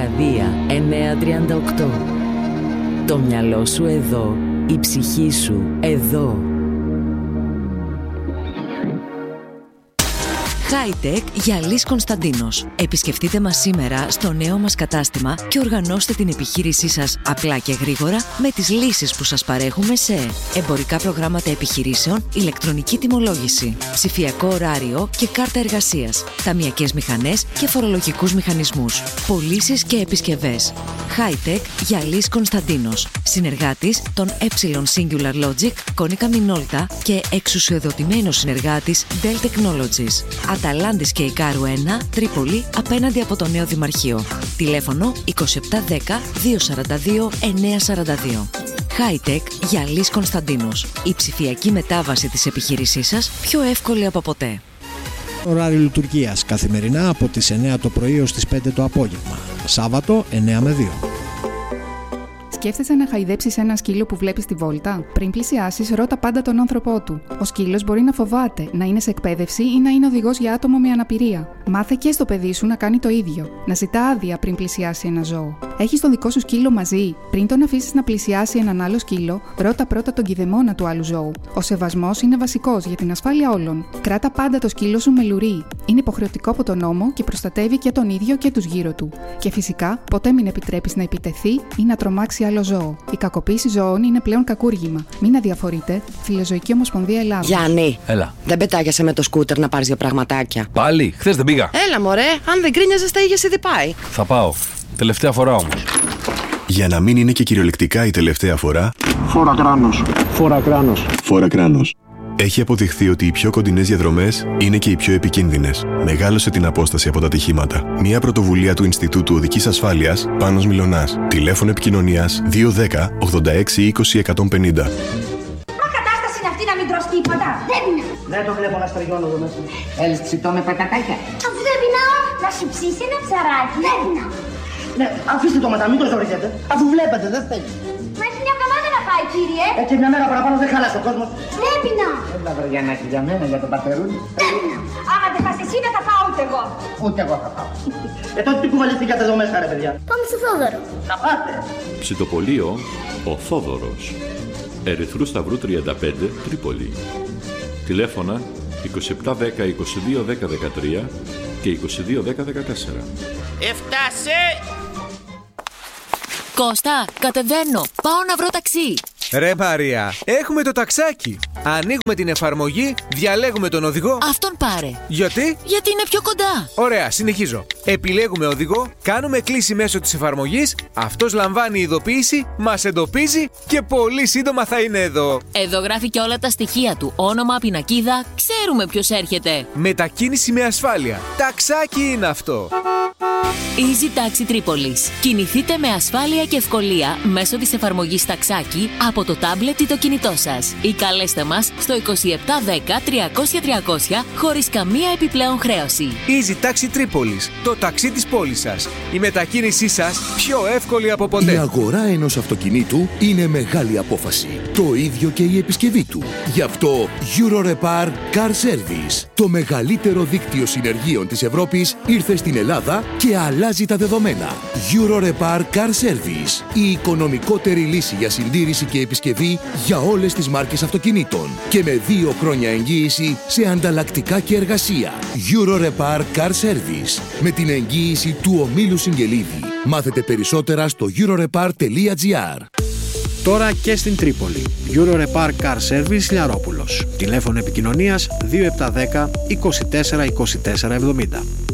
Αρκαδία 938. Το μυαλό σου εδώ, η ψυχή σου εδώ. High-Tech Γυαλής Κωνσταντίνος. Επισκεφτείτε μας σήμερα στο νέο μας κατάστημα και οργανώστε την επιχείρησή σας απλά και γρήγορα με τις λύσεις που σας παρέχουμε σε εμπορικά προγράμματα επιχειρήσεων, ηλεκτρονική τιμολόγηση, ψηφιακό ωράριο και κάρτα εργασίας, ταμειακές μηχανές και φορολογικούς μηχανισμούς, πωλήσεις και επισκευές. High-Tech Γυαλής Κωνσταντίνος. Συνεργάτης των Singular Logic, Konica Minolta και εξουσιοδοτημένος συνεργάτης Dell Technologies. Αταλάντης και Ικάρου 1, Τρίπολη, απέναντι από το νέο Δημαρχείο. Τηλέφωνο 2710 242 942. High-Tech Γυαλής Κωνσταντίνος. Η ψηφιακή μετάβαση της επιχείρησής σας πιο εύκολη από ποτέ. Ωράριο λειτουργίας καθημερινά από τις 9 το πρωί ως τις 5 το απόγευμα. Σάββατο 9 με 2. Σκέφτεσαι να χαϊδέψεις ένα σκύλο που βλέπεις στη βόλτα? Πριν πλησιάσεις, ρώτα πάντα τον άνθρωπό του. Ο σκύλος μπορεί να φοβάται, να είναι σε εκπαίδευση ή να είναι οδηγός για άτομο με αναπηρία. Μάθε και στο παιδί σου να κάνει το ίδιο. Να ζητά άδεια πριν πλησιάσει ένα ζώο. Έχεις τον δικό σου σκύλο μαζί? Πριν τον αφήσεις να πλησιάσει έναν άλλο σκύλο, ρώτα πρώτα τον κηδεμόνα του άλλου ζώου. Ο σεβασμός είναι βασικός για την ασφάλεια όλων. Κράτα πάντα το σκύλο σου με λουρί. Είναι υποχρεωτικό από τον νόμο και προστατεύει και τον ίδιο και τους γύρω του. Και φυσικά, ποτέ μην επιτρέπεις να επιτεθεί ή να τρομάξει άλλο ζώο. Η κακοποίηση ζώων είναι πλέον κακούργημα. Μην αδιαφορείτε. Φιλοζωική Ομοσπονδία Ελλάδας. Γιάννη, έλα. Δεν πετάγεσαι με το σκούτερ να πάρεις δύο πραγματάκια? Πάλι, χθες δεν πήγα. Έλα, μωρέ, αν δεν γκρίνιαζες, τα είχες ήδη πάει. Θα πάω. Τελευταία φορά όμως. Για να μην είναι και κυριολεκτικά η τελευταία φορά, φόρα κράνος. Φόρα κράνος. Φόρα κράνος. Έχει αποδειχθεί ότι οι πιο κοντινές διαδρομές είναι και οι πιο επικίνδυνες. Μεγάλωσε την απόσταση από τα ατυχήματα. Μια πρωτοβουλία του Ινστιτούτου Οδικής Ασφάλειας, Πάνος Μιλωνάς. Τηλέφωνο επικοινωνίας 210 86 20 150. Μα κατάσταση είναι αυτή να μην τρως τίποτα? Δεν είναι. Δεν το βλέπω να στριγώνω εδώ μέσα. Θέλεις ψητό με πατατάκια? Αφού δεν πεινάω, να σου ψήσει ένα ψαράκι. Δεν πεινάω. Ναι, αφήστε το μετά, μην το ζοριζέτε. Αφού βλέπετε, δεν θέλει. Μα έχει μια εβδομάδα να πάει, κύριε. Έτσι μια μέρα παραπάνω δεν χάλασε ο κόσμος. Δεν πεινάω. Έλα βρε Γιαννάκη, για μένα, για τον πατερούλη. Δεν πεινάω. Άμα δεν πας εσύ, δεν θα πάω ούτε εγώ. Ούτε εγώ θα πάω. Τότε τι κουβαλήθηκατε εδώ μέσα, ρε παιδιά? Πάμε στο Θόδωρο. Να πάτε. Ψητοπολείο ο Θόδωρος. Ερυθρού Σταυρού 35, Τρίπολη. Τηλέφωνα 2710 22 10 13 και 22 10 14. Έφτασε! Κώστα, κατεβαίνω. Πάω να βρω ταξί. Ρε Μαρία, έχουμε το ταξάκι. Ανοίγουμε την εφαρμογή, διαλέγουμε τον οδηγό. Αυτόν πάρε. Γιατί? Γιατί είναι πιο κοντά. Ωραία, συνεχίζω. Επιλέγουμε οδηγό, κάνουμε κλήση μέσω της εφαρμογής, αυτός λαμβάνει ειδοποίηση, μας εντοπίζει και πολύ σύντομα θα είναι εδώ. Εδώ γράφει και όλα τα στοιχεία του. Όνομα, πινακίδα, ξέρουμε ποιος έρχεται. Μετακίνηση με ασφάλεια. Ταξάκι είναι αυτό. Easy Taxi Τρίπολης. Κινηθείτε με ασφάλεια και ευκολία μέσω της εφαρμογής Ταξάκι από το τάμπλετ ή το κινητό σας. Ή καλέστε μας στο 2710 300 300 χωρίς καμία επιπλέον χρέωση. Easy Taxi Τρίπολης. Το ταξί της πόλης σας. Η μετακίνησή σας πιο εύκολη από ποτέ. Η αγορά ενός αυτοκινήτου είναι μεγάλη απόφαση. Το ίδιο και η επισκευή του. Γι' αυτό Eurorepar Car Service, το μεγαλύτερο δίκτυο συνεργείων της Ευρώπης, ήρθε στην Ελλάδα και αλλάζει τα δεδομένα. Eurorepar Car Service, η οικονομικότερη λύση για συντήρηση και επισκευή για όλες τις μάρκες αυτοκινήτων και με 2 χρόνια εγγύηση σε ανταλλακτικά και εργασία. Eurorepar Car Service, με την εγγύηση του ομίλου Συγγελίδη. Μάθετε περισσότερα στο eurorepar.gr. Τώρα και στην Τρίπολη. Eurorepar Car Service Λιαρόπουλος. Τηλέφωνο επικοινωνίας 2710 24 24 70.